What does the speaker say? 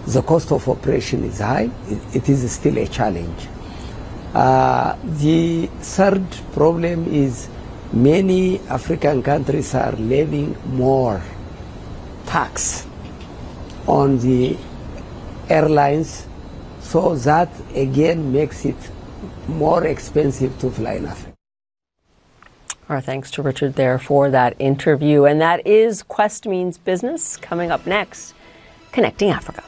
the cost of operation is high. It is still a challenge. The third problem is many African countries are levying more tax on the airlines, so that again makes it more expensive to fly in Africa. Our thanks to Richard there for that interview. And that is Quest Means Business. Coming up next, Connecting Africa.